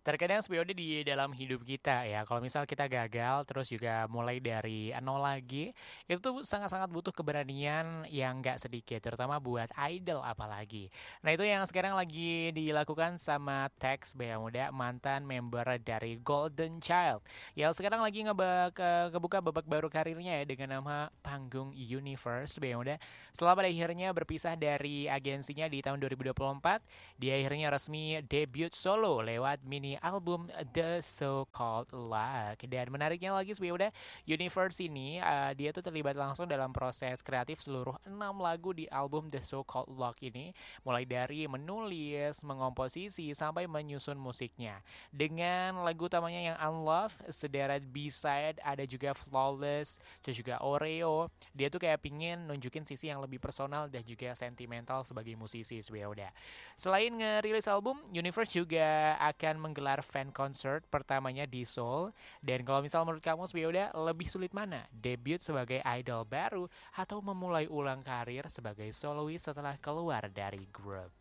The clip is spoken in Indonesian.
Terkadang sebenarnya di dalam hidup kita ya, kalau misal kita gagal terus juga mulai dari nol lagi, itu tuh sangat-sangat butuh keberanian yang nggak sedikit, terutama buat idol apalagi. Nah itu yang sekarang lagi dilakukan sama Tex Bea Muda, mantan member dari Golden Child, yang sekarang lagi ngebuka babak baru karirnya ya dengan nama Panggung Universe Bea Muda. Setelah pada akhirnya berpisah dari agensinya di tahun 2024, dia akhirnya resmi debut solo lewat mini album The So-Called Luck. Dan menariknya lagi sebenarnya Universe ini dia tuh terlibat langsung dalam proses kreatif seluruh 6 lagu di album The So-Called Luck ini, mulai dari menulis, mengomposisi sampai menyusun musiknya. Dengan lagu utamanya yang Unloved, sederet B-side, ada juga Flawless, terus juga Oreo. Dia tuh kayak pingin nunjukin sisi yang lebih personal dan juga sentimental sebagai musisi sebenarnya. Selain ngerilis album, Universe juga akan menggelar fan concert pertamanya di Seoul. Dan kalau misal menurut kamu sebenarnya lebih sulit mana? Debut sebagai idol baru atau memulai ulang karir sebagai solois setelah keluar dari grup?